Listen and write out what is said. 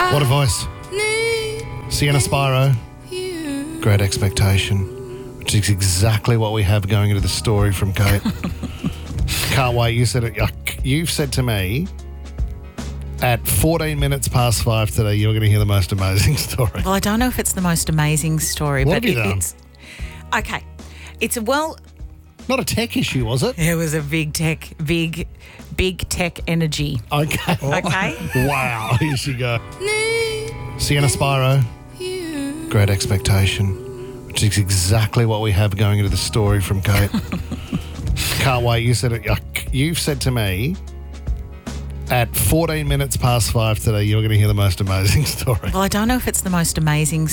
What a voice. Sienna Spyro. Great Expectation, which is exactly what we have going into the story from Kate. Can't wait. You said it. You've said to me at 14 minutes past 5 today, you're going to hear the most amazing story. Well, I don't know if it's the most amazing story, What but have you done? it's okay. Not a tech issue, was it? It was a big tech energy. Okay. Okay. Wow. Here she go. Sienna Spyro. Great Expectation, which is exactly what we have going into the story from Kate. Can't wait. You said it. You've said to me at 14 minutes past 5 today, you're going to hear the most amazing story. Well, I don't know if it's the most amazing